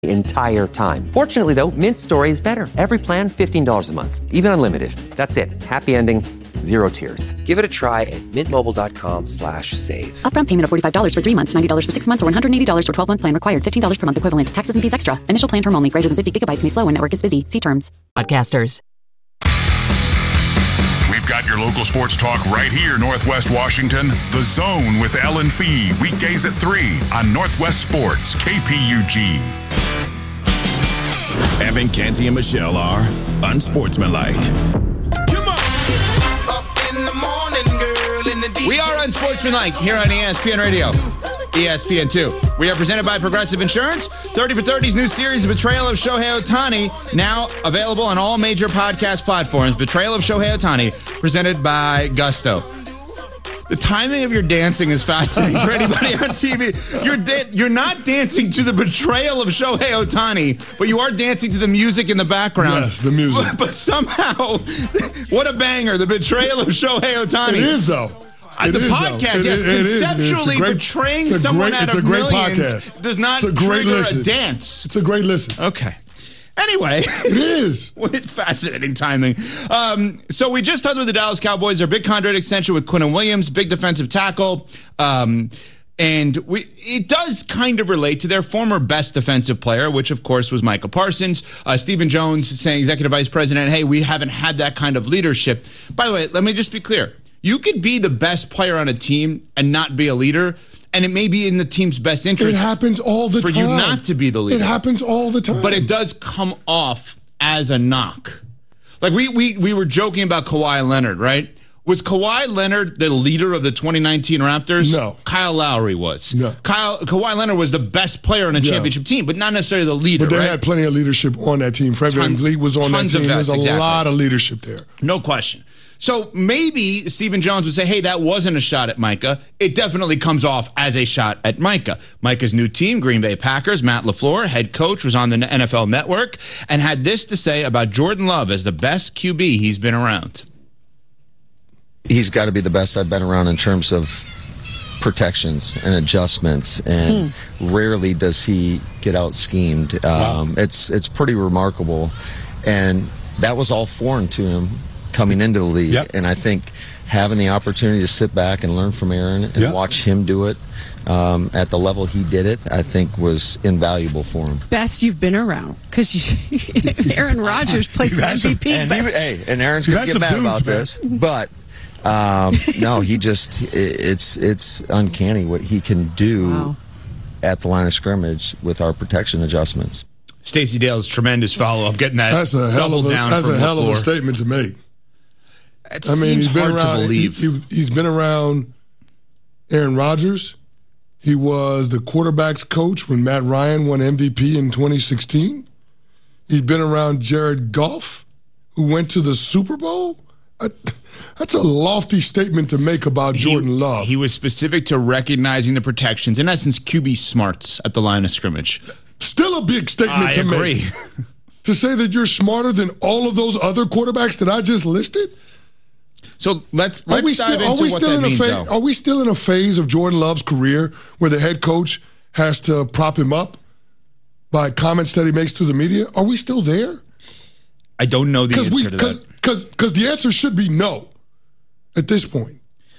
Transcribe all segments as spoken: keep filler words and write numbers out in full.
entire time. Fortunately, though, Mint's story is better. Every plan, fifteen dollars a month. Even unlimited. That's it. Happy ending, zero tears. Give it a try at mintmobile.com slash save. Upfront payment of forty-five dollars for three months, ninety dollars for six months, or one hundred eighty dollars for twelve-month plan required. fifteen dollars per month equivalent. Taxes and fees extra. Initial plan term only. Greater than fifty gigabytes may slow when network is busy. See terms. Podcasters. We've got your local sports talk right here, Northwest Washington. The Zone with Ellen Fee, weekdays at three on Northwest Sports, K P U G. Evan, Canty, and Michelle are unsportsmanlike. Come on. Up in the morning, girl, in the deep. We are unsportsmanlike here on E S P N Radio. E S P N two. We are presented by Progressive Insurance. thirty for thirty's new series, Betrayal of Shohei Ohtani, now available on all major podcast platforms. Betrayal of Shohei Ohtani, presented by Gusto. The timing of your dancing is fascinating for anybody on T V. You're da- you're not dancing to the betrayal of Shohei Ohtani, but you are dancing to the music in the background. Yes, the music. But, but somehow, what a banger, the betrayal of Shohei Ohtani. It is, though. It the is, podcast, it, yes, it, it conceptually great, betraying someone great, out of millions podcast. does not it's a great trigger listen. a dance. It's a great listen. Okay. Anyway. It is. What fascinating timing. Um, so we just talked with the Dallas Cowboys, their big contract extension with Quinnen Williams, big defensive tackle. Um, and we it does kind of relate to their former best defensive player, which, of course, was Micah Parsons. Uh, Stephen Jones saying, executive vice president, hey, we haven't had that kind of leadership. By the way, let me just be clear. You could be the best player on a team and not be a leader, and it may be in the team's best interest. It happens all the for time. For you not to be the leader. It happens all the time. But it does come off as a knock. Like, we we we were joking about Kawhi Leonard, right? Was Kawhi Leonard the leader of the twenty nineteen Raptors? No. Kyle Lowry was. No. Kyle, Kawhi Leonard was the best player on a yeah. championship team, but not necessarily the leader, But they right? had plenty of leadership on that team. Fred Van Vliet was on that team. There's a exactly. lot of leadership there. No question. So maybe Stephen Jones would say, hey, that wasn't a shot at Micah. It definitely comes off as a shot at Micah. Micah's new team, Green Bay Packers, Matt LaFleur, head coach, was on the N F L Network and had this to say about Jordan Love as the best Q B he's been around. He's got to be the best I've been around in terms of protections and adjustments, and hmm. rarely does he get out schemed. Um, wow. It's it's pretty remarkable, and that was all foreign to him coming into the league. Yep. And I think having the opportunity to sit back and learn from Aaron and yep. watch him do it um, at the level he did it, I think was invaluable for him. Best you've been around, because Aaron Rodgers played some M V P. And, he, hey, and Aaron's going to get mad about man. this, but um, no, he just, it, it's it's uncanny what he can do wow. at the line of scrimmage with our protection adjustments. Stacey Dale's tremendous follow-up, getting that that's a hell of a, down That's from a hell LaFleur. of a statement to make. It I mean, seems he's been hard around, to believe. He, he, he's been around Aaron Rodgers. He was the quarterback's coach when Matt Ryan won M V P in twenty sixteen. He's been around Jared Goff, who went to the Super Bowl. I, that's a lofty statement to make about Jordan he, Love. He was specific to recognizing the protections. In essence, Q B smarts at the line of scrimmage. Still a big statement I to agree. make. To say that you're smarter than all of those other quarterbacks that I just listed? So let's let's are we dive still, into are we what still that in means, a phase, though. Are we still in a phase of Jordan Love's career where the head coach has to prop him up by comments that he makes to the media? Are we still there? I don't know the answer we, to that. Because the answer should be no at this point.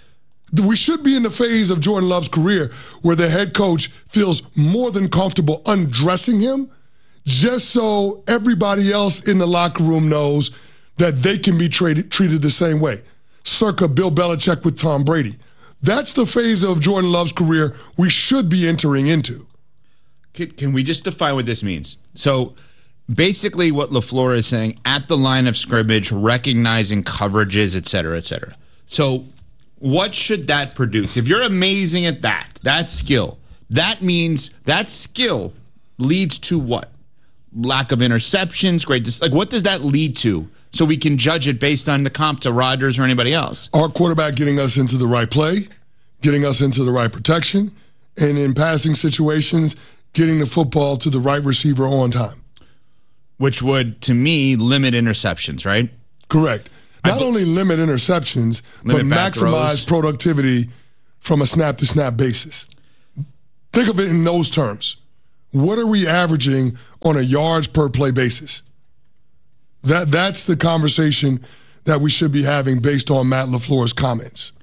We should be in the phase of Jordan Love's career where the head coach feels more than comfortable undressing him just so everybody else in the locker room knows that they can be treated, treated the same way. Circa Bill Belichick with Tom Brady. That's the phase of Jordan Love's career we should be entering into. Can, can we just define what this means? So basically what LaFleur is saying, at the line of scrimmage, recognizing coverages, et cetera, et cetera. So what should that produce? If you're amazing at that, that skill, that means that skill leads to what? Lack of interceptions, great. Dis- like, what does that lead to? So we can judge it based on the comp to Rodgers or anybody else. Our quarterback getting us into the right play, getting us into the right protection, and in passing situations, getting the football to the right receiver on time. Which would, to me, limit interceptions, right? Correct. Not be- only limit interceptions, limit but maximize throws. Productivity from a snap-to-snap basis. Think of it in those terms. What are we averaging on a yards per play basis. That That's the conversation that we should be having based on Matt LaFleur's comments.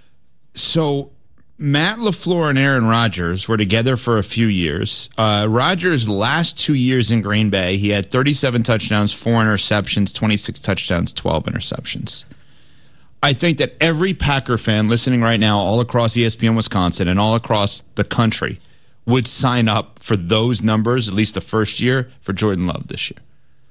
So Matt LaFleur and Aaron Rodgers were together for a few years. Uh, Rodgers' last two years in Green Bay, he had thirty-seven touchdowns, four interceptions, twenty-six touchdowns, twelve interceptions. I think that every Packer fan listening right now all across E S P N Wisconsin and all across the country would sign up for those numbers, at least the first year, for Jordan Love this year.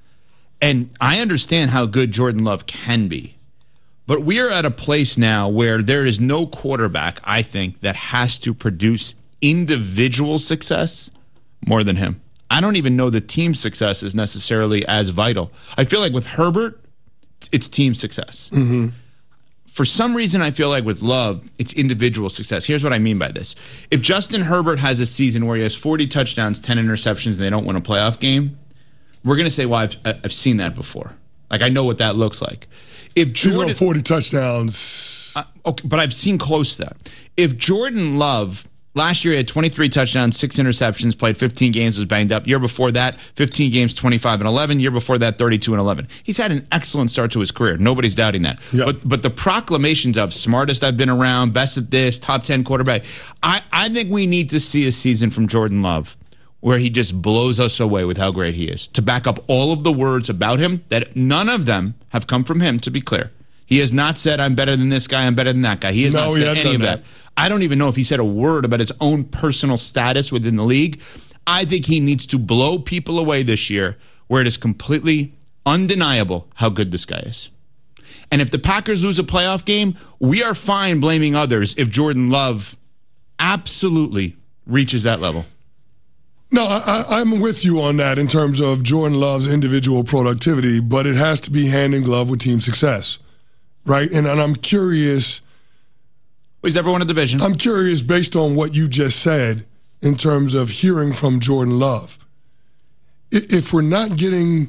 And I understand how good Jordan Love can be. But we are at a place now where there is no quarterback, I think, that has to produce individual success more than him. I don't even know the team success is necessarily as vital. I feel like with Herbert, it's team success. Mm-hmm. For some reason, I feel like with Love, it's individual success. Here's what I mean by this. If Justin Herbert has a season where he has forty touchdowns, ten interceptions, and they don't win a playoff game, we're going to say, well, I've, I've seen that before. Like, I know what that looks like. If Jordan, He's on forty touchdowns. Uh, okay, but I've seen close to that. If Jordan Love, last year he had twenty-three touchdowns, six interceptions, played fifteen games, was banged up. Year before that, fifteen games, twenty-five and eleven. Year before that, thirty-two and eleven. He's had an excellent start to his career. Nobody's doubting that. Yep. But but the proclamations of smartest I've been around, best at this, top ten quarterback, I, I think we need to see a season from Jordan Love where he just blows us away with how great he is, to back up all of the words about him that none of them have come from him, to be clear. He has not said, I'm better than this guy, I'm better than that guy. He has no, not said any of that. that. I don't even know if he said a word about his own personal status within the league. I think he needs to blow people away this year where it is completely undeniable how good this guy is. And if the Packers lose a playoff game, we are fine blaming others if Jordan Love absolutely reaches that level. No, I, I'm with you on that in terms of Jordan Love's individual productivity, but it has to be hand in glove with team success, right? And, and I'm curious. Well, he's never won a division. I'm curious based on what you just said in terms of hearing from Jordan Love. If we're not getting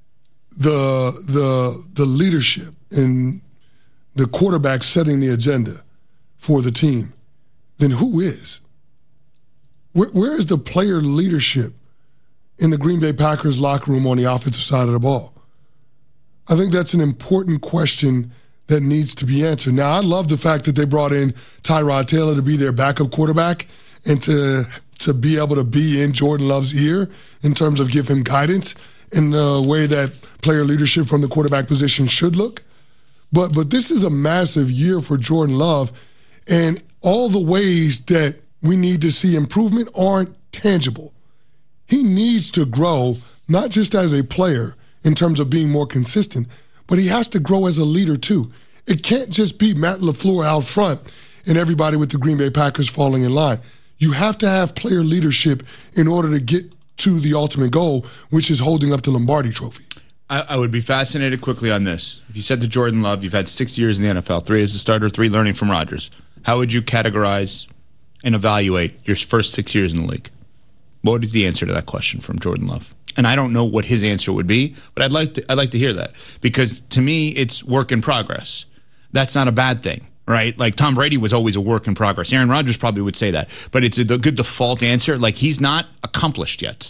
the the the leadership and the quarterback setting the agenda for the team, then who is? Where, where is the player leadership in the Green Bay Packers locker room on the offensive side of the ball? I think that's an important question that needs to be answered. Now, I love the fact that they brought in Tyrod Taylor to be their backup quarterback and to to be able to be in Jordan Love's ear in terms of give him guidance in the way that player leadership from the quarterback position should look. But but this is a massive year for Jordan Love, and all the ways that we need to see improvement aren't tangible. He needs to grow, not just as a player in terms of being more consistent, but he has to grow as a leader too. It can't just be Matt LaFleur out front and everybody with the Green Bay Packers falling in line. You have to have player leadership in order to get to the ultimate goal, which is holding up the Lombardi Trophy. I, I would be fascinated quickly on this. If you said to Jordan Love, you've had six years in the N F L, three as a starter, three learning from Rodgers. How would you categorize and evaluate your first six years in the league? What is the answer to that question from Jordan Love? And I don't know what his answer would be, but I'd like to I'd like to hear that, because to me it's work in progress. That's not a bad thing, right? Like Tom Brady was always a work in progress. Aaron Rodgers probably would say that, but it's a good default answer. Like, he's not accomplished yet.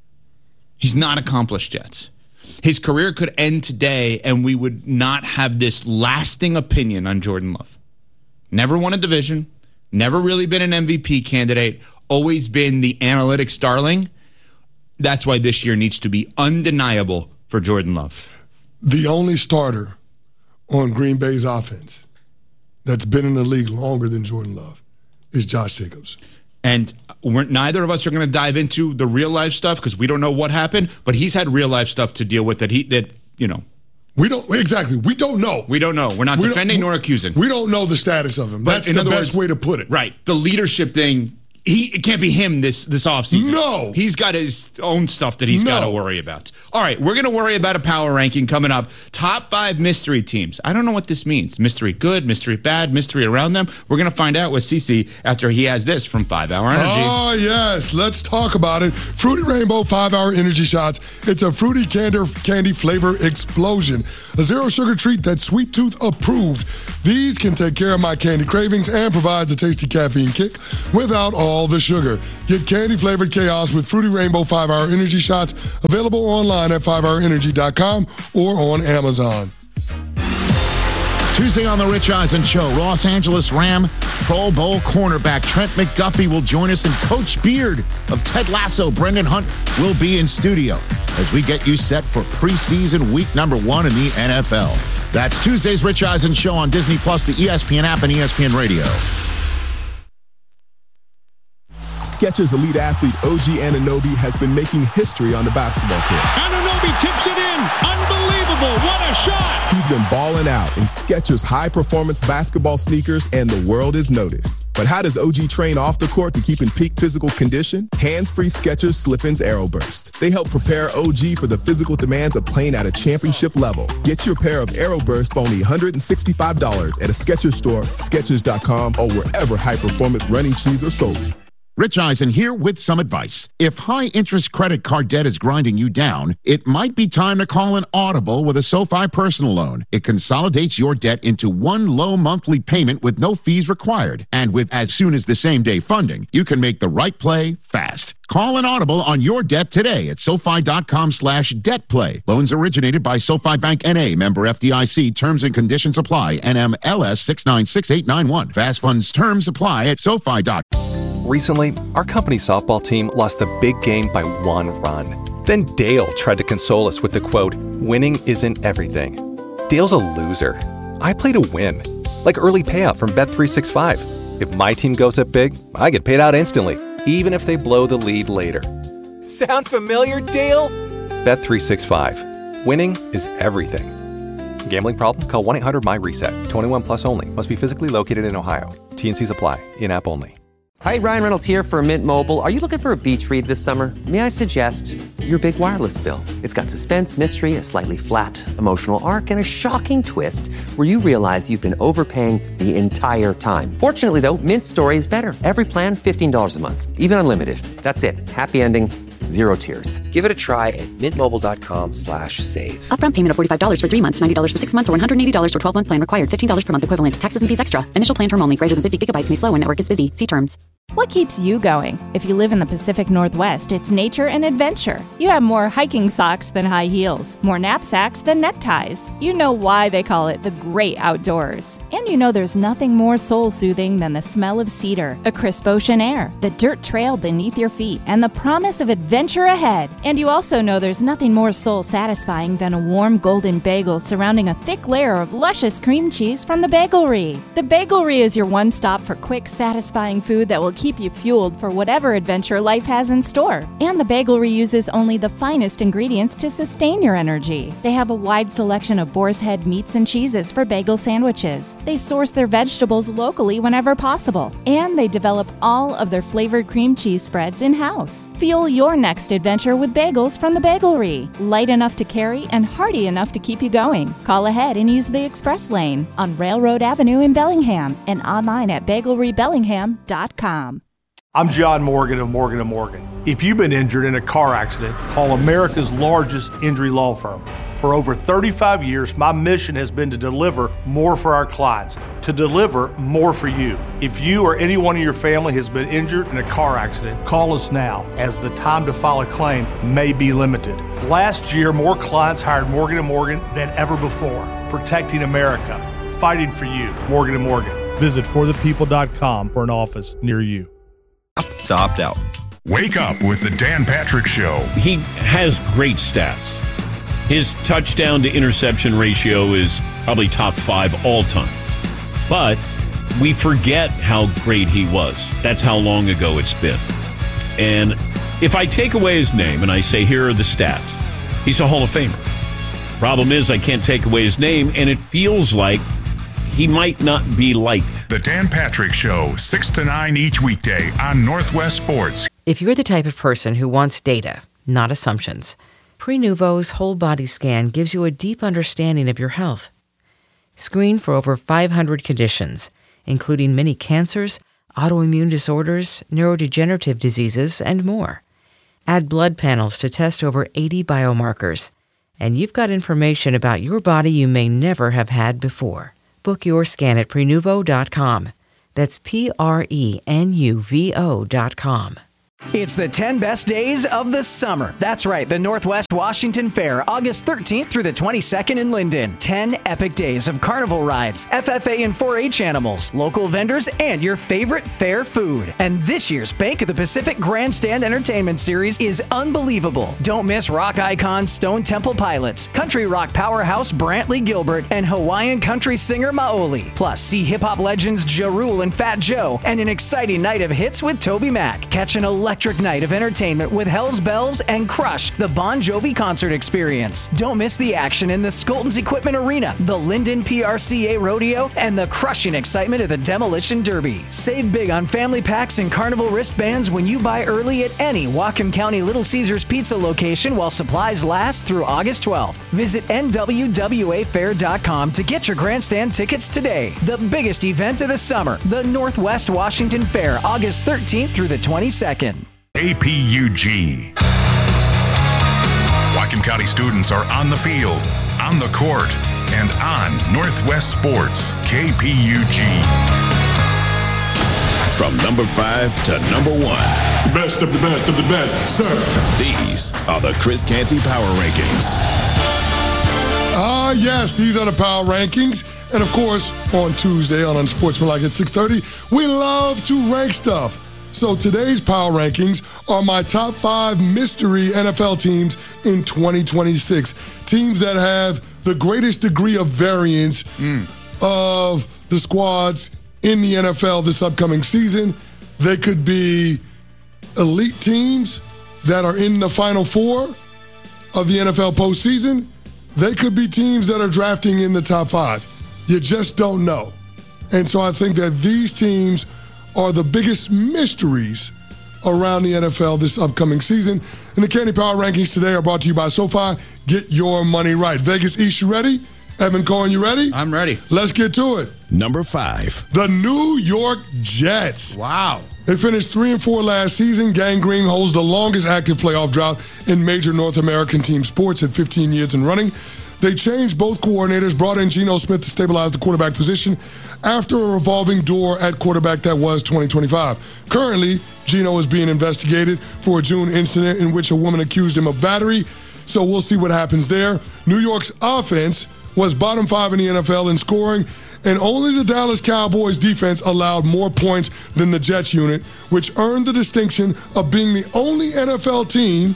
He's not accomplished yet. His career could end today and we would not have this lasting opinion on Jordan Love. Never won a division. Never really been an M V P candidate, always been the analytics darling. That's why this year needs to be undeniable for Jordan Love. The only starter on Green Bay's offense that's been in the league longer than Jordan Love is Josh Jacobs. And we're, neither of us are going to dive into the real life stuff because we don't know what happened, but he's had real life stuff to deal with that he that, you know. We don't exactly. We don't know. We don't know. We're not we defending nor accusing. We don't know the status of him. But that's the best words, way to put it. Right. The leadership thing. He it can't be him this this offseason. No. He's got his own stuff that he's no. got to worry about. All right, we're going to worry about a power ranking coming up. Top five mystery teams. I don't know what this means. Mystery good, mystery bad, mystery around them. We're going to find out with Cece after he has this from five hour Energy. Oh, yes. Let's talk about it. Fruity Rainbow five hour Energy Shots. It's a fruity candy, candy flavor explosion. A zero sugar treat that's Sweet Tooth approved. These can take care of my candy cravings and provides a tasty caffeine kick without all all the sugar. Get candy-flavored chaos with Fruity Rainbow five hour Energy Shots, available online at five hour energy dot com or on Amazon. Tuesday on the Rich Eisen Show, Los Angeles Ram Pro Bowl cornerback Trent McDuffie will join us, and Coach Beard of Ted Lasso, Brendan Hunt, will be in studio as we get you set for preseason week number one in the N F L. That's Tuesday's Rich Eisen Show on Disney Plus, the E S P N app, and E S P N Radio. Skechers elite athlete O G Anunoby has been making history on the basketball court. Anunoby tips it in. Unbelievable. What a shot. He's been balling out in Skechers high-performance basketball sneakers, and the world has noticed. But how does O G train off the court to keep in peak physical condition? Hands-free Skechers Slip-ins Aeroburst. They help prepare O G for the physical demands of playing at a championship level. Get your pair of Aeroburst for only one hundred sixty-five dollars at a Skechers store, Skechers dot com, or wherever high-performance running shoes are sold. Rich Eisen here with some advice. If high-interest credit card debt is grinding you down, it might be time to call an Audible with a SoFi personal loan. It consolidates your debt into one low monthly payment with no fees required. And with as soon as the same day funding, you can make the right play fast. Call an Audible on your debt today at SoFi dot com slash debt play. Loans originated by SoFi Bank N A, member F D I C. Terms and conditions apply. N M L S six nine six eight nine one. Fast funds terms apply at SoFi dot com. Recently, our company softball team lost the big game by one run. Then Dale tried to console us with the quote, "Winning isn't everything." Dale's a loser. I play to win. Like early payout from Bet three sixty-five. If my team goes up big, I get paid out instantly, even if they blow the lead later. Sound familiar, Dale? Bet three sixty-five. Winning is everything. Gambling problem? Call one eight hundred M Y reset. twenty-one plus only. Must be physically located in Ohio. T N Cs apply. In-app only. Hi, Ryan Reynolds here for Mint Mobile. Are you looking for a beach read this summer? May I suggest your big wireless bill? It's got suspense, mystery, a slightly flat, emotional arc, and a shocking twist where you realize you've been overpaying the entire time. Fortunately, though, Mint's story is better. Every plan, fifteen dollars a month. Even unlimited. That's it. Happy ending. Zero tears. Give it a try at mintmobile.com slash save. Upfront payment of forty-five dollars for three months, ninety dollars for six months, or one hundred eighty dollars for twelve-month plan required. fifteen dollars per month equivalent. Taxes and fees extra. Initial plan term only. Greater than fifty gigabytes may slow when network is busy. See terms. What keeps you going? If you live in the Pacific Northwest, it's nature and adventure. You have more hiking socks than high heels, more knapsacks than neckties. You know why they call it the great outdoors. And you know there's nothing more soul-soothing than the smell of cedar, a crisp ocean air, the dirt trail beneath your feet, and the promise of adventure ahead. And you also know there's nothing more soul-satisfying than a warm golden bagel surrounding a thick layer of luscious cream cheese from the Bagelry. The Bagelry is your one stop for quick, satisfying food that will keep you fueled for whatever adventure life has in store. And the Bagelry uses only the finest ingredients to sustain your energy. They have a wide selection of boar's head meats and cheeses for bagel sandwiches. They source their vegetables locally whenever possible. And they develop all of their flavored cream cheese spreads in-house. Fuel your next adventure with bagels from the Bagelry. Light enough to carry and hearty enough to keep you going. Call ahead and use the express lane on Railroad Avenue in Bellingham and online at bagelry bellingham dot com. I'm John Morgan of Morgan and Morgan. If you've been injured in a car accident, call America's largest injury law firm. For over thirty-five years, my mission has been to deliver more for our clients, to deliver more for you. If you or anyone in your family has been injured in a car accident, call us now, as the time to file a claim may be limited. Last year, more clients hired Morgan and Morgan than ever before, protecting America, fighting for you. Morgan and Morgan. Visit for the people dot com for an office near you. To opt out. Wake up with the Dan Patrick Show. He has great stats. His touchdown to interception ratio is probably top five all time. But we forget how great he was. That's how long ago it's been. And if I take away his name and I say, here are the stats, he's a Hall of Famer. Problem is, I can't take away his name, and it feels like he might not be liked. The Dan Patrick Show, six to nine each weekday on Northwest Sports. If you're the type of person who wants data, not assumptions, Prenuvo's whole body scan gives you a deep understanding of your health. Screen for over five hundred conditions, including many cancers, autoimmune disorders, neurodegenerative diseases, and more. Add blood panels to test over eighty biomarkers, and you've got information about your body you may never have had before. Book your scan at Prenuvo dot com. That's P R E N U V O dot com. It's the ten best days of the summer. That's right, the Northwest Washington Fair, August thirteenth through the twenty-second in Linden. ten epic days of carnival rides, F F A and four H animals, local vendors, and your favorite fair food. And this year's Bank of the Pacific Grandstand Entertainment Series is unbelievable. Don't miss rock icons Stone Temple Pilots, country rock powerhouse Brantley Gilbert, and Hawaiian country singer Maoli. Plus, see hip-hop legends Ja Rule and Fat Joe, and an exciting night of hits with Toby Mac. Catch an electric night of entertainment with Hell's Bells and Crush, the Bon Jovi concert experience. Don't miss the action in the Skolton's Equipment Arena, the Linden P R C A Rodeo, and the crushing excitement of the Demolition Derby. Save big on family packs and carnival wristbands when you buy early at any Whatcom County Little Caesars Pizza location while supplies last through August twelfth. Visit N W W A fair dot com to get your grandstand tickets today. The biggest event of the summer, the Northwest Washington Fair, August thirteenth through the twenty-second. A P U G. Whatcom County students are on the field, on the court, and on Northwest Sports, K P U G. From number five to number one. Best of the best of the best, sir. These are the Chris Canty Power Rankings. Ah, yes, these are the Power Rankings. And of course, on Tuesday on Unsportsmanlike at six thirty, we love to rank stuff. So today's Power Rankings are my top five mystery N F L teams in twenty twenty-six. Teams that have the greatest degree of variance mm. of the squads in the N F L this upcoming season. They could be elite teams that are in the Final Four of the N F L postseason. They could be teams that are drafting in the top five. You just don't know. And so I think that these teams are the biggest mysteries around the N F L this upcoming season. And the Candy Power Rankings today are brought to you by SoFi. Get your money right. Vegas East, you ready? Evan Cohen, you ready? I'm ready. Let's get to it. Number five. The New York Jets. Wow. They finished three and four last season. Gang Green holds the longest active playoff drought in major North American team sports at fifteen years and running. They changed both coordinators, brought in Geno Smith to stabilize the quarterback position after a revolving door at quarterback that was twenty twenty-five. Currently, Geno is being investigated for a June incident in which a woman accused him of battery, so we'll see what happens there. New York's offense was bottom five in the N F L in scoring, and only the Dallas Cowboys defense allowed more points than the Jets unit, which earned the distinction of being the only N F L team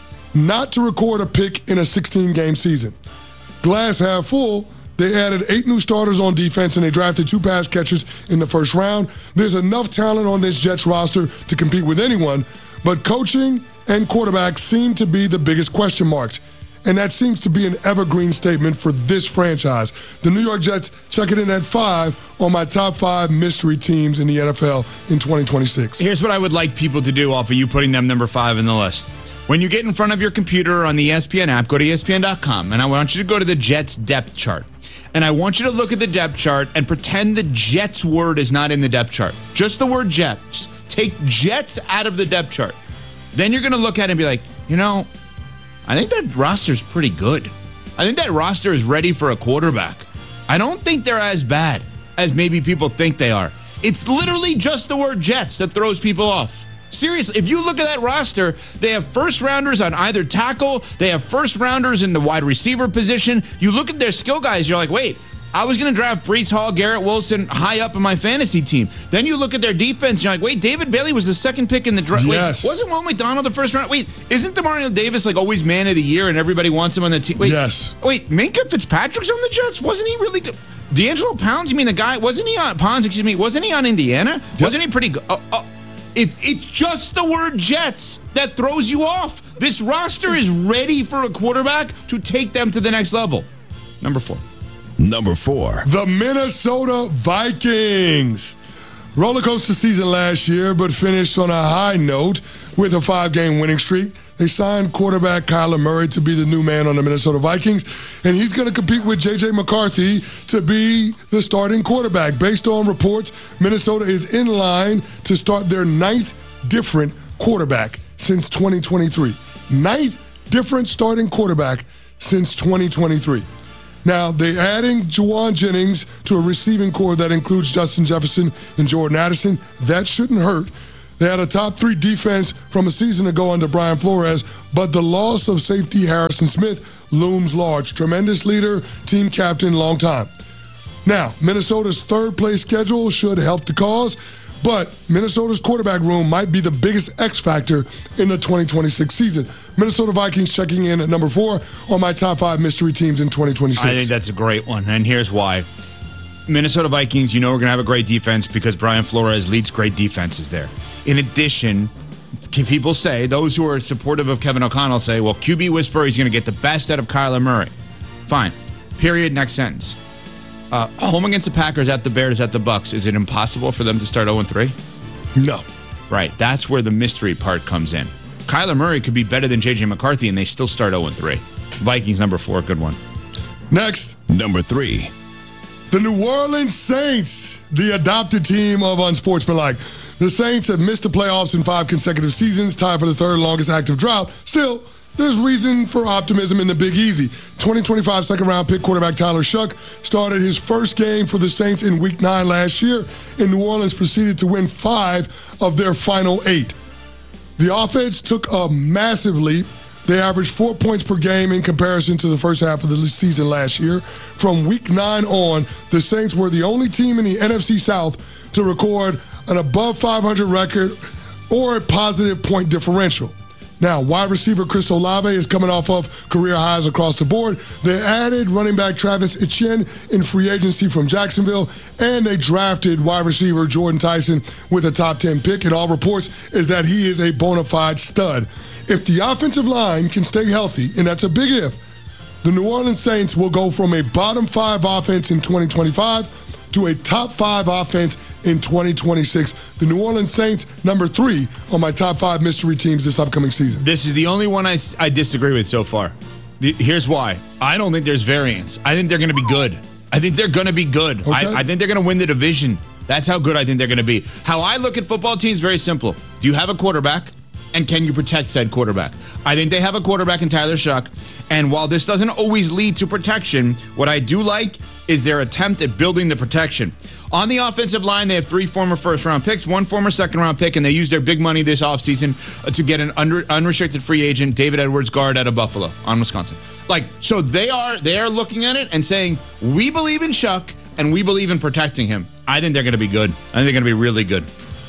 not to record a pick in a sixteen-game season. Glass half full, they added eight new starters on defense and they drafted two pass catchers in the first round. There's enough talent on this Jets roster to compete with anyone, but coaching and quarterback seem to be the biggest question marks. And that seems to be an evergreen statement for this franchise. The New York Jets check it in at five on my top five mystery teams in the N F L in twenty twenty-six. Here's what I would like people to do off of you putting them number five in the list. When you get in front of your computer or on the E S P N app, go to E S P N dot com, and I want you to go to the Jets depth chart. And I want you to look at the depth chart and pretend the Jets word is not in the depth chart. Just the word Jets. Take Jets out of the depth chart. Then you're going to look at it and be like, you know, I think that roster's pretty good. I think that roster is ready for a quarterback. I don't think they're as bad as maybe people think they are. It's literally just the word Jets that throws people off. Seriously, if you look at that roster, they have first rounders on either tackle. They have first rounders in the wide receiver position. You look at their skill guys, you're like, wait, I was going to draft Breece Hall, Garrett Wilson high up in my fantasy team. Then you look at their defense, you're like, wait, David Bailey was the second pick in the draft. Yes. Wait, wasn't Will McDonald the first round? Wait, isn't DeMario Davis like always man of the year and everybody wants him on the team? Wait, yes. Wait, Minkah Fitzpatrick's on the Jets? Wasn't he really good? D'Angelo Pounds, you mean the guy, wasn't he on, Ponds, excuse me, wasn't he on Indiana? Yep. Wasn't he pretty good? Oh, oh. If it's just the word Jets that throws you off. This roster is ready for a quarterback to take them to the next level. Number four. Number four. The Minnesota Vikings. Roller coaster season last year, but finished on a high note with a five-game winning streak. They signed quarterback Kyler Murray to be the new man on the Minnesota Vikings, and he's going to compete with J J McCarthy to be the starting quarterback. Based on reports, Minnesota is in line to start their ninth different quarterback since twenty twenty-three. Ninth different starting quarterback since twenty twenty-three. Now, they're adding Juwan Jennings to a receiving core that includes Justin Jefferson and Jordan Addison. That shouldn't hurt. They had a top three defense from a season ago under Brian Flores, but the loss of safety Harrison Smith looms large. Tremendous leader, team captain, long time. Now, Minnesota's third-place schedule should help the cause, but Minnesota's quarterback room might be the biggest X factor in the twenty twenty-six season. Minnesota Vikings checking in at number four on my top five mystery teams in twenty twenty-six. I think that's a great one, and here's why. Minnesota Vikings, you know we're going to have a great defense because Brian Flores leads great defenses there. In addition, people say, those who are supportive of Kevin O'Connell say, well, Q B whisperer, he's going to get the best out of Kyler Murray. Fine. Period. Next sentence. Uh, home against the Packers, at the Bears, at the Bucks. Is it impossible for them to start oh and three? No. Right. That's where the mystery part comes in. Kyler Murray could be better than J J McCarthy, and they still start oh and three. Vikings, number four. Good one. Next. Number three. The New Orleans Saints, the adopted team of Unsportsmanlike. The Saints have missed the playoffs in five consecutive seasons, tied for the third longest active drought. Still, there's reason for optimism in the Big Easy. twenty twenty-five second-round pick quarterback Tyler Shuck started his first game for the Saints in Week nine last year, and New Orleans proceeded to win five of their final eight. The offense took a massive leap. They averaged four points per game in comparison to the first half of the season last year. From Week nine on, the Saints were the only team in the N F C South to record an above five hundred record or a positive point differential. Now, wide receiver Chris Olave is coming off of career highs across the board. They added running back Travis Etienne in free agency from Jacksonville, and they drafted wide receiver Jordan Tyson with a top ten pick. And all reports is that he is a bona fide stud. If the offensive line can stay healthy, and that's a big if, the New Orleans Saints will go from a bottom five offense in twenty twenty-five to a top five offense in twenty twenty-six. The New Orleans Saints, number three on my top five mystery teams this upcoming season. This is the only one I, I disagree with so far. The, here's why. I don't think there's variance. I think they're going to be good. I think they're going to be good. Okay. I, I think they're going to win the division. That's how good I think they're going to be. How I look at football teams, very simple. Do you have a quarterback? And can you protect said quarterback? I think they have a quarterback in Tyler Shuck. And while this doesn't always lead to protection, what I do like is their attempt at building the protection. On the offensive line, they have three former first-round picks, one former second-round pick, and they used their big money this offseason to get an under, unrestricted free agent, David Edwards, guard out of Buffalo on Wisconsin. Like, so they are they are looking at it and saying, we believe in Shuck, and we believe in protecting him. I think they're going to be good. I think they're going to be really good.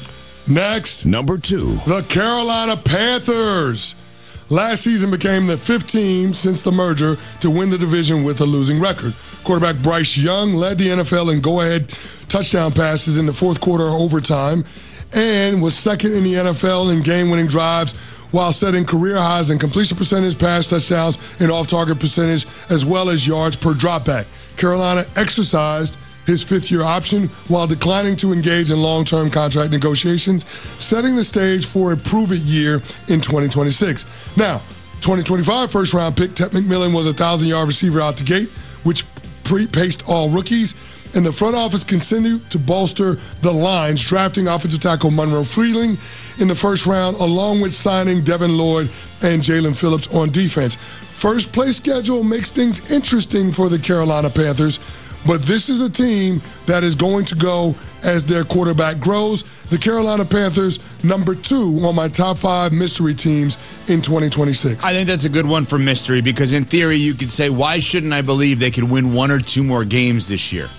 Next, number two, the Carolina Panthers. Last season became the fifth team since the merger to win the division with a losing record. Quarterback Bryce Young led the N F L in go-ahead touchdown passes in the fourth quarter overtime and was second in the N F L in game-winning drives while setting career highs in completion percentage, pass touchdowns, and off-target percentage, as well as yards per dropback. Carolina exercised his fifth-year option while declining to engage in long-term contract negotiations, setting the stage for a prove-it year in twenty twenty-six. Now, twenty twenty-five first-round pick Ted McMillan was a one thousand-yard receiver out the gate, which pre-paced all rookies, and the front office continued to bolster the lines, drafting offensive tackle Monroe Freeling in the first round, along with signing Devin Lloyd and Jalen Phillips on defense. First-place schedule makes things interesting for the Carolina Panthers, but this is a team that is going to go as their quarterback grows. The Carolina Panthers, number two on my top five mystery teams in twenty twenty-six. I think that's a good one for mystery because in theory you could say, why shouldn't I believe they could win one or two more games this year?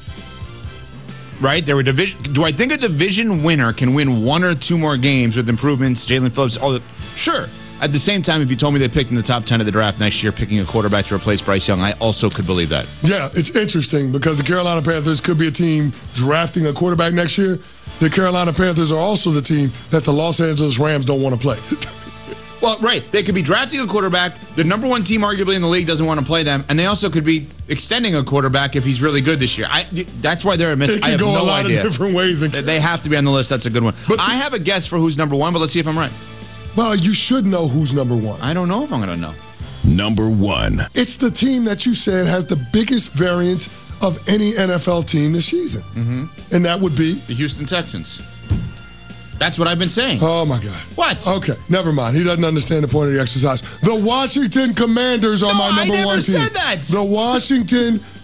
Right? There were division. Do I think a division winner can win one or two more games with improvements, Jalen Phillips, all that? Sure. At the same time, if you told me they picked in the top ten of the draft next year, picking a quarterback to replace Bryce Young, I also could believe that. Yeah, it's interesting because the Carolina Panthers could be a team drafting a quarterback next year. The Carolina Panthers are also the team that the Los Angeles Rams don't want to play. Well, right. They could be drafting a quarterback. The number one team arguably in the league doesn't want to play them. And they also could be extending a quarterback if he's really good this year. I, that's why they're a miss. It can I have go no a lot idea. of different ways. They have to be on the list. That's a good one. But I have a guess for who's number one, but let's see if I'm right. Well, you should know who's number one. I don't know if I'm going to know. Number one. It's the team that you said has the biggest variance of any N F L team this season. Mm-hmm. And that would be? The Houston Texans. That's what I've been saying. Oh, my God. What? Okay, never mind. He doesn't understand the point of the exercise. The Washington Commanders are no, my number I never one team. said that. The Washington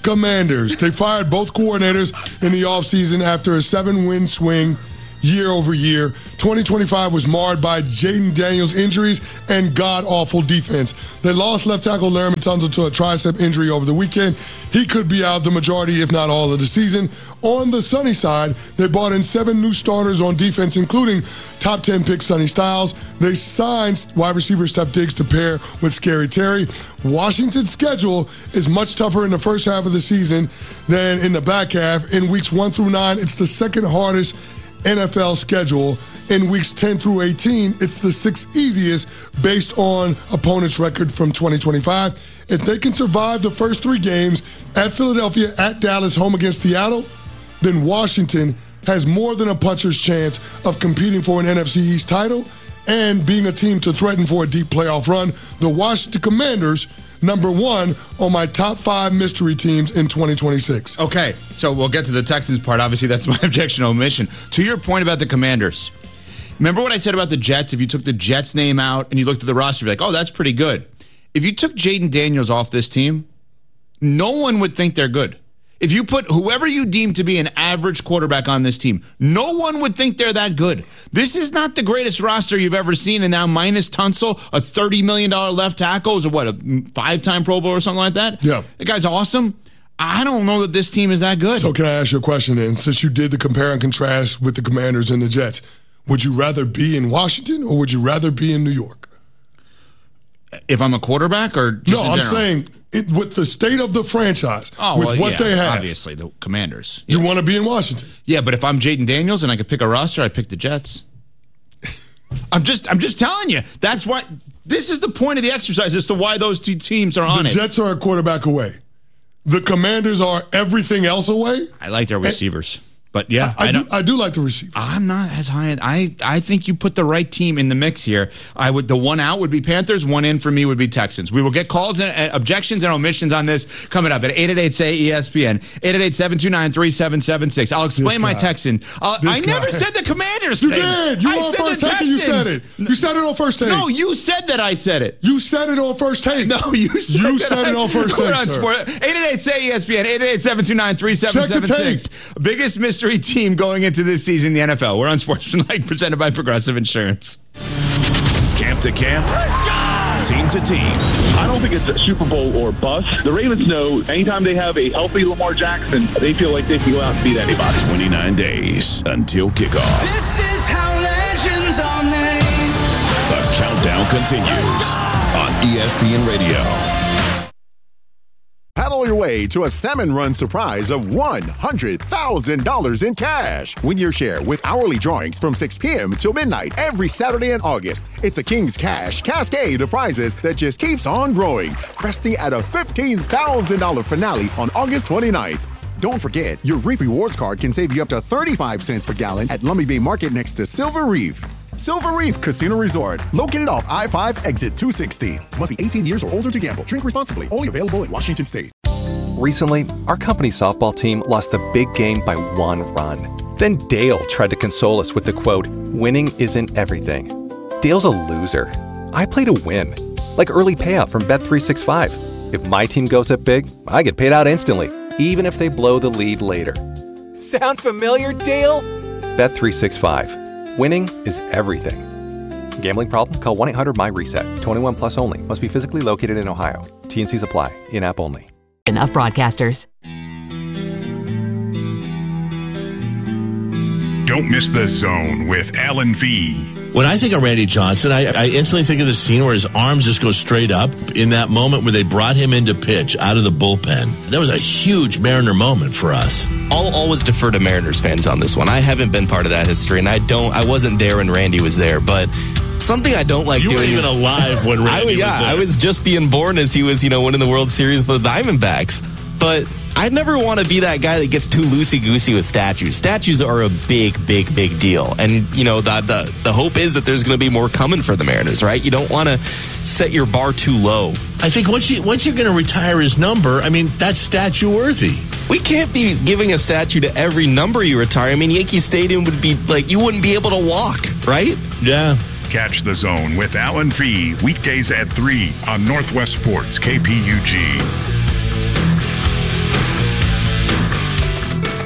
Commanders. They fired both coordinators in the offseason after a seven-win swing year over year. twenty twenty-five was marred by Jaden Daniels injuries and god-awful defense. They lost left tackle Laremy Tunsil to a tricep injury over the weekend. He could be out the majority, if not all, of the season. On the Sonny side, they brought in seven new starters on defense, including top ten pick Sonny Styles. They signed wide receiver Steph Diggs to pair with Scary Terry. Washington's schedule is much tougher in the first half of the season than in the back half. In weeks one through nine, it's the second hardest N F L schedule. In weeks ten through eighteen, it's the sixth easiest based on opponents' record from twenty twenty-five. If they can survive the first three games at Philadelphia, at Dallas, home against Seattle, then Washington has more than a puncher's chance of competing for an N F C East title and being a team to threaten for a deep playoff run. The Washington Commanders, number one on my top five mystery teams in twenty twenty-six. Okay, so we'll get to the Texans part. Obviously, that's my objection omission. To your point about the Commanders, remember what I said about the Jets? If you took the Jets name out and you looked at the roster, you'd be like, oh, that's pretty good. If you took Jaden Daniels off this team, no one would think they're good. If you put whoever you deem to be an average quarterback on this team, no one would think they're that good. This is not the greatest roster you've ever seen, and now minus Tunsil, a thirty million dollars left tackle, is a, what, a five-time Pro Bowl or something like that? Yeah. The guy's awesome. I don't know that this team is that good. So can I ask you a question then? Since you did the compare and contrast with the Commanders and the Jets, would you rather be in Washington or would you rather be in New York? If I'm a quarterback or just No, in I'm general? saying it, with the state of the franchise, Oh, with well, what yeah, they have, obviously, the Commanders. you want to be in Washington. Yeah, but if I'm Jaden Daniels and I could pick a roster, I'd pick the Jets. I'm just I'm just telling you. That's why this is the point of the exercise as to why those two teams are on The it. Jets are a quarterback away. The Commanders are everything else away. I like their receivers. But yeah, I, I, I do, don't, I do like the receiver. I'm not as high. I I think you put the right team in the mix here. I would the one out would be Panthers. One in for me would be Texans. We will get calls and uh, objections and omissions on this coming up at eight eight eight say E S P N eight eight eight, seven two nine, three seven seven six. I'll explain my Texan. Uh, I This never guy. said the Commanders. You thing. did. You I on said first the take and you said Texans. it. You said it on first take. No, you said that I said it. You said it on first take. No, you said You that said I, it on first We're take, on sir. sport. eight eight eight say E S P N eight eight eight, seven two nine, three seven seven six. Biggest mystery team going into this season in the N F L. We're on Sportsmanlike, presented by Progressive Insurance. Camp to camp, team to team. I don't think it's a Super Bowl or bust. The Ravens know anytime they have a healthy Lamar Jackson, they feel like they can go out and beat anybody. twenty-nine days until kickoff. This is how legends are made. The countdown continues on E S P N Radio. Paddle your way to a Salmon Run surprise of one hundred thousand dollars in cash. Win your share with hourly drawings from six p.m. till midnight every Saturday in August. It's a King's Cash cascade of prizes that just keeps on growing, cresting at a fifteen thousand dollars finale on August twenty-ninth. Don't forget, your Reef Rewards card can save you up to thirty-five cents per gallon at Lummi Bay Market next to Silver Reef. Silver Reef Casino Resort, located off I five exit two sixty. Must be eighteen years or older to gamble. Drink responsibly. Only available in Washington State. Recently, our company softball team lost the big game by one run. Then Dale tried to console us with the quote, winning isn't everything. Dale's a loser. I play to win. Like early payout from Bet three sixty-five. If my team goes up big, I get paid out instantly, even if they blow the lead later. Sound familiar, Dale? Bet three sixty-five. Winning is everything. Gambling problem? Call one eight hundred my reset. twenty-one plus only. Must be physically located in Ohio. T N Cs apply. In-app only. Enough broadcasters. Don't miss The Zone with Alan V. When I think of Randy Johnson, I, I instantly think of the scene where his arms just go straight up in that moment where they brought him into pitch out of the bullpen. That was a huge Mariner moment for us. I'll always defer to Mariners fans on this one. I haven't been part of that history, and I don't. I wasn't there when Randy was there, but something I don't like you doing. You weren't even is, alive when Randy I, yeah, was there. I was just being born as he was, you know, winning the World Series with the Diamondbacks. But I never want to be that guy that gets too loosey-goosey with statues. Statues are a big, big, big deal. And, you know, the the, the hope is that there's going to be more coming for the Mariners, right? You don't want to set your bar too low. I think once, you, once you're going to retire his number, I mean, that's statue-worthy. We can't be giving a statue to every number you retire. I mean, Yankee Stadium would be like, you wouldn't be able to walk, right? Yeah. Catch The Zone with Alan V. Weekdays at three on Northwest Sports, K P U G.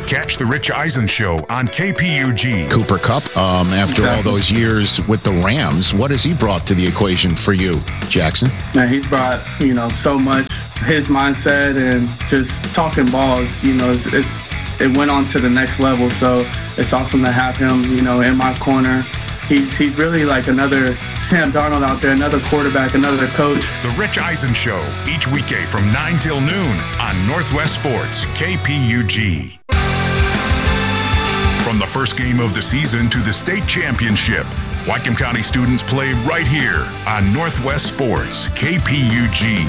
Catch the Rich Eisen Show on K P U G. Cooper Kupp, um, after all those years with the Rams, what has he brought to the equation for you, Jackson? Man, he's brought, you know, so much. His mindset and just talking balls, you know, it's, it's it went on to the next level. So it's awesome to have him, you know, in my corner. He's he's really like another Sam Darnold out there, another quarterback, another coach. The Rich Eisen Show, each weekday from nine till noon on Northwest Sports, K P U G. From the first game of the season to the state championship, Whatcom County students play right here on Northwest Sports, K P U G.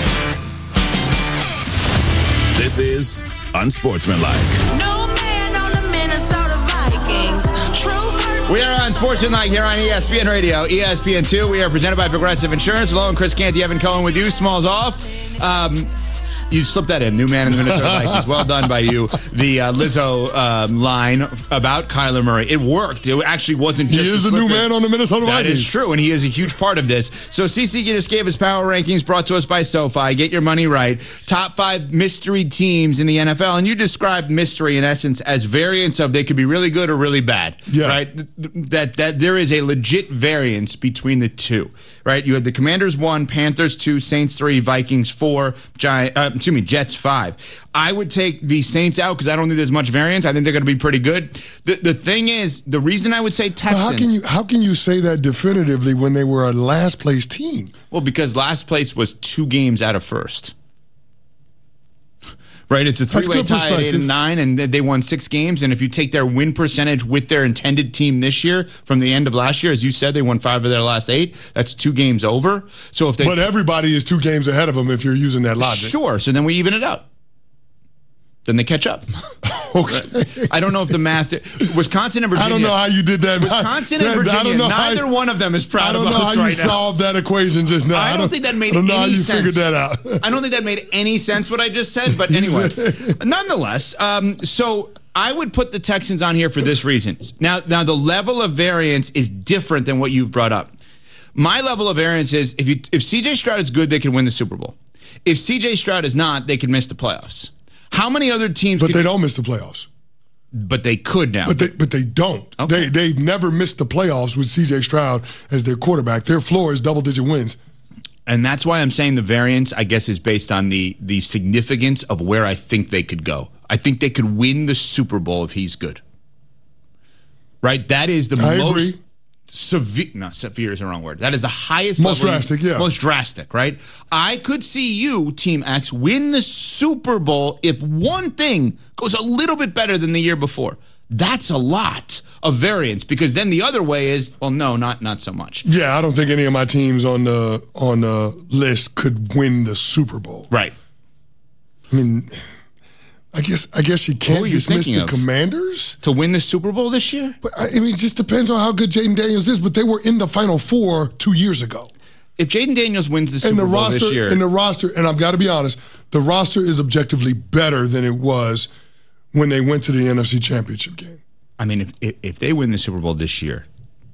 This is Unsportsmanlike. No man on the Minnesota Vikings. True. We are on Sportsmanlike here on E S P N Radio, E S P N two. We are presented by Progressive Insurance. Hello, and Chris Canty, Evan Cohen with you. Smalls off. Um, you slipped that in. New man in the Minnesota Vikings. Well done by you. The uh, Lizzo um, line about Kyler Murray. It worked. It actually wasn't just He is the new man on the Minnesota Vikings. That is true, and he is a huge part of this. So C C just gave his power rankings brought to us by SoFi. Get your money right. Top five mystery teams in the N F L. And you described mystery, in essence, as variants of they could be really good or really bad. Yeah. Right? That, that there is a legit variance between the two. Right? You had the Commanders one, Panthers two, Saints three, Vikings four, Giant, uh, excuse me, Jets five. I would take the Saints out because I don't think there's much variance. I think they're going to be pretty good. The the thing is, the reason I would say Texans. How can you how can you say that definitively when they were a last place team? Well, because last place was two games out of first. Right, it's a three-way tie at eight and nine, and they won six games. And if you take their win percentage with their intended team this year from the end of last year, as you said, they won five of their last eight. That's two games over. So if they, but everybody is two games ahead of them if you're using that logic. Sure. So then we even it out. Then they catch up. Okay. I don't know if the math. Wisconsin and Virginia. I don't know how you did that. Wisconsin and Virginia. I don't know neither how, one of them is proud of us right now. I don't know how you solved that equation just now. I don't, I don't think that made I don't know any how you sense. figured that out. I don't think that made any sense what I just said. But anyway, nonetheless, um, so I would put the Texans on here for this reason. Now, now the level of variance is different than what you've brought up. My level of variance is if you if C J Stroud is good, they can win the Super Bowl. If C J Stroud is not, they can miss the playoffs. How many other teams? But could, they don't miss the playoffs. But they could now. But they but they don't. Okay. They they never missed the playoffs with C J Stroud as their quarterback. Their floor is double digit wins. And that's why I'm saying the variance, I guess, is based on the the significance of where I think they could go. I think they could win the Super Bowl if he's good. Right? That is the I most agree. severe. Not severe is the wrong word. That is the highest Most level, drastic, yeah. Most drastic, right? I could see you, Team X, win the Super Bowl if one thing goes a little bit better than the year before. That's a lot of variance because then the other way is, well, no, not not so much. Yeah, I don't think any of my teams on the on the list could win the Super Bowl. Right. I mean, I guess I guess you can't you dismiss thinking the of? Commanders To win the Super Bowl this year? But I mean, it just depends on how good Jaden Daniels is. But they were in the Final Four two years ago. If Jaden Daniels wins the Super and the Bowl roster, this year, and the roster, and I've got to be honest, the roster is objectively better than it was when they went to the N F C Championship game. I mean, if if, if they win the Super Bowl this year,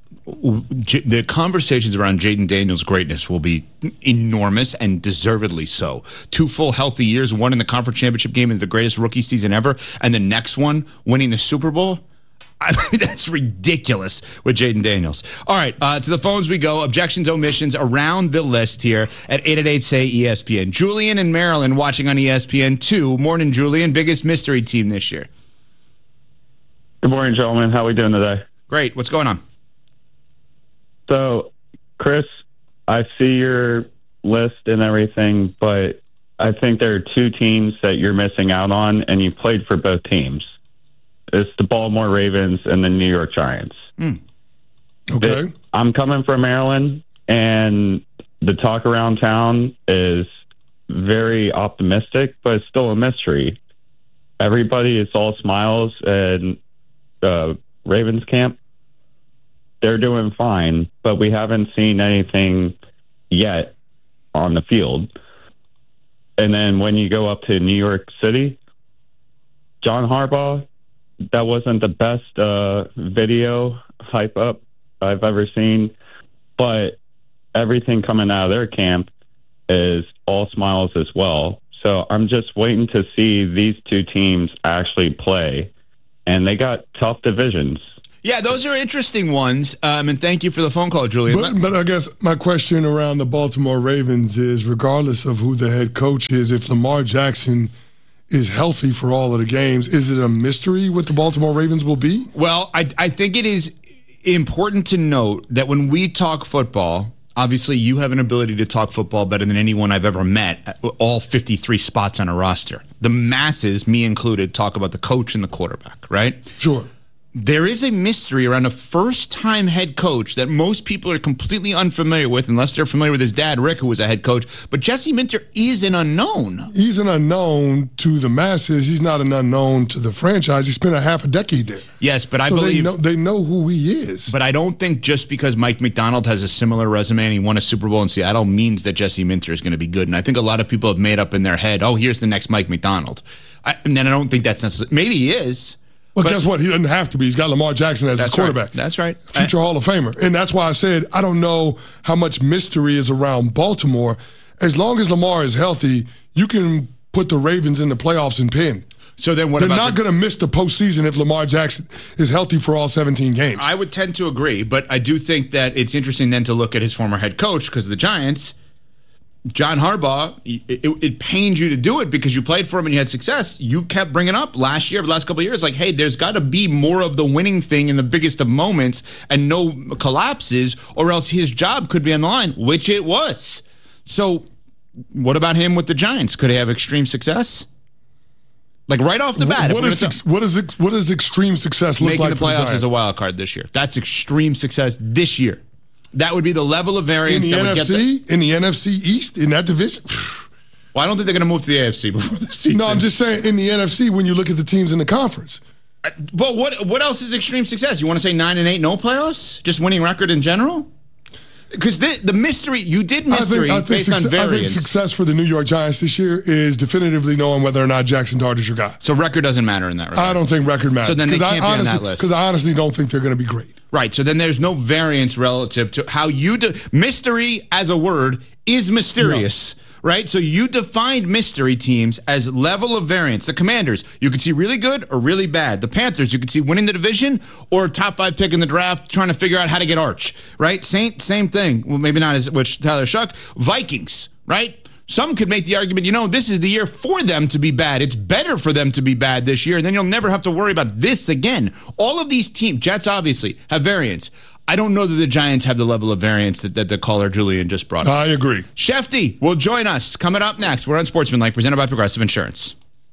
J- the conversations around Jaden Daniels' greatness will be enormous and deservedly so. Two full healthy years, one in the conference championship game and the greatest rookie season ever, and the next one winning the Super Bowl. I mean, that's ridiculous with Jaden Daniels. All right, uh, to the phones we go. Objections, omissions around the list here at eight eight eight, S A Y, E S P N. Julian in Maryland watching on E S P N two. Morning, Julian. Biggest mystery team this year. Good morning, gentlemen. How are we doing today? Great. What's going on? So, Chris, I see your list and everything, but I think there are two teams that you're missing out on, and you played for both teams. It's the Baltimore Ravens and the New York Giants. Mm. Okay. It, I'm coming from Maryland, and the talk around town is very optimistic, but it's still a mystery. Everybody is all smiles and uh, Ravens camp. They're doing fine, but we haven't seen anything yet on the field. And then when you go up to New York City, John Harbaugh, that wasn't the best uh, video hype up I've ever seen, but everything coming out of their camp is all smiles as well. So I'm just waiting to see these two teams actually play and they got tough divisions. Yeah, those are interesting ones. Um, and thank you for the phone call, Julian. But, but I guess my question around the Baltimore Ravens is, regardless of who the head coach is, if Lamar Jackson is healthy for all of the games, is it a mystery what the Baltimore Ravens will be? Well, I, I think it is important to note that when we talk football, obviously you have an ability to talk football better than anyone I've ever met at all fifty-three spots on a roster. The masses, me included, talk about the coach and the quarterback, right? Sure. There is a mystery around a first-time head coach that most people are completely unfamiliar with, unless they're familiar with his dad, Rick, who was a head coach. But Jesse Minter is an unknown. He's an unknown to the masses. He's not an unknown to the franchise. He spent a half a decade there. Yes, but I so believe... They know, they know who he is. But I don't think just because Mike McDonald has a similar resume and he won a Super Bowl in Seattle means that Jesse Minter is going to be good. And I think a lot of people have made up in their head, oh, here's the next Mike McDonald. I, and then I don't think that's necessary. Maybe he is. Well, but, guess what? He doesn't have to be. He's got Lamar Jackson as his quarterback. Right. That's right. Future I, Hall of Famer. And that's why I said I don't know how much mystery is around Baltimore. As long as Lamar is healthy, you can put the Ravens in the playoffs and pin. So then what They're about not the, going to miss the postseason if Lamar Jackson is healthy for all seventeen games. I would tend to agree, but I do think that it's interesting then to look at his former head coach because the Giants, John Harbaugh, it, it, it pains you to do it because you played for him and you had success. You kept bringing up last year, the last couple of years, like, hey, there's got to be more of the winning thing in the biggest of moments and no collapses, or else his job could be on the line, which it was. So what about him with the Giants? Could he have extreme success? Like right off the bat. What, is, ex, what, is, what does extreme success look making like the playoffs for the Giants? as a wild card this year? That's extreme success this year. That would be the level of variance in the that N F C, would get the, in the N F C East, in that division. Well, I don't think they're going to move to the A F C before the season. No, I'm just saying in the N F C when you look at the teams in the conference. Uh, but what what else is extreme success? You want to say nine and eight, no playoffs, just winning record in general? Because the, the mystery, you did mystery I think, I think based success, on variance. I think success for the New York Giants this year is definitively knowing whether or not Jackson Dart is your guy. So record doesn't matter in that regard. I don't think record matters. So then they can't I be honestly, on that list. Because I honestly don't think they're going to be great. Right. So then there's no variance relative to how you do. Mystery as a word is mysterious. No. Right? So you defined mystery teams as level of variance. The Commanders, you could see really good or really bad. The Panthers, you could see winning the division or top five pick in the draft, trying to figure out how to get Arch. Right? Same, same thing. Well, maybe not as much Tyler Shuck. Vikings, right? Some could make the argument, you know, this is the year for them to be bad. It's better for them to be bad this year, and then you'll never have to worry about this again. All of these teams, Jets obviously, have variance. I don't know that the Giants have the level of variance that, that the caller Julian just brought up. I agree. Shefty will join us coming up next. We're on Sportsmanlike, presented by Progressive Insurance.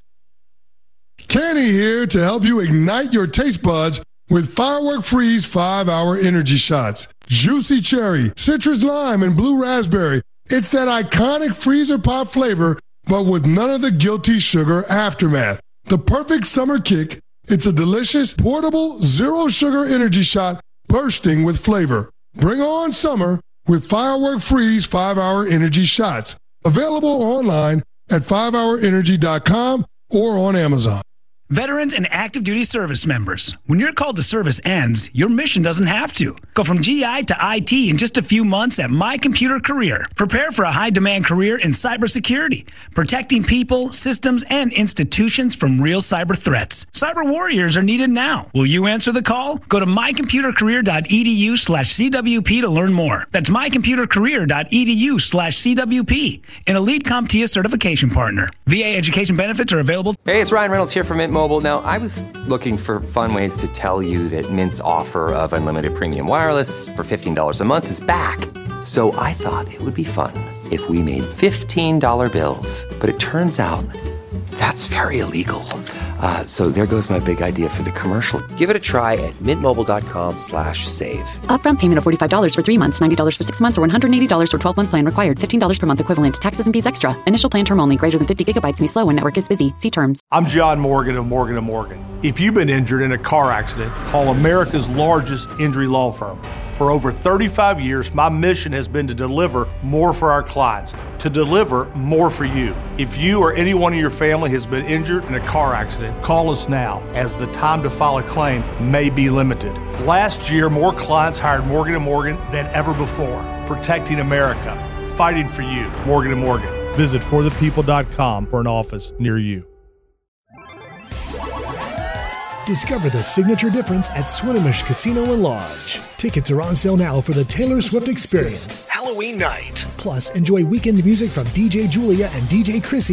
Kenny here to help you ignite your taste buds with Firework Freeze five-hour energy shots. Juicy cherry, citrus lime, and blue raspberry. It's that iconic freezer pop flavor, but with none of the guilty sugar aftermath. The perfect summer kick. It's a delicious, portable, zero-sugar energy shot bursting with flavor. Bring on summer with Firework Freeze five-hour energy shots. Available online at five hour energy dot com or on Amazon. Veterans and active duty service members, when your call to service ends, your mission doesn't have to. Go from G I to I T in just a few months at My Computer Career. Prepare for a high-demand career in cybersecurity, protecting people, systems, and institutions from real cyber threats. Cyber warriors are needed now. Will you answer the call? Go to my computer career dot e d u slash c w p to learn more. That's my computer career dot e d u slash c w p, an Elite CompTIA certification partner. V A education benefits are available. Hey, it's Ryan Reynolds here from Mint Mobile. Now, I was looking for fun ways to tell you that Mint's offer of unlimited premium wireless for fifteen dollars a month is back. So I thought it would be fun if we made fifteen dollar bills. But it turns out that's very illegal. Uh, so there goes my big idea for the commercial. Give it a try at mintmobile.com slash save. Upfront payment of forty-five dollars for three months, ninety dollars for six months, or one hundred eighty dollars for twelve-month plan required. fifteen dollars per month equivalent. Taxes and fees extra. Initial plan term only. Greater than fifty gigabytes may slow when network is busy. See terms. I'm John Morgan of Morgan and Morgan. If you've been injured in a car accident, call America's largest injury law firm. For over thirty-five years, my mission has been to deliver more for our clients, to deliver more for you. If you or anyone in your family has been injured in a car accident, call us now, as the time to file a claim may be limited. Last year, more clients hired Morgan and Morgan than ever before, protecting America, fighting for you. Morgan and Morgan. Visit for the people dot com for an office near you. Discover the signature difference at Swinomish Casino and Lodge. Tickets are on sale now for the Taylor Swift Experience Halloween night. Plus, enjoy weekend music from D J Julia and D J Chrissy